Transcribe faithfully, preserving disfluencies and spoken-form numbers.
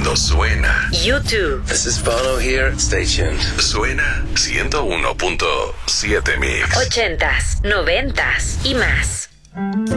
cuando suena. YouTube. This is Bono here. Stay tuned. Suena ciento uno punto siete Mix. Ochentas, noventas y más.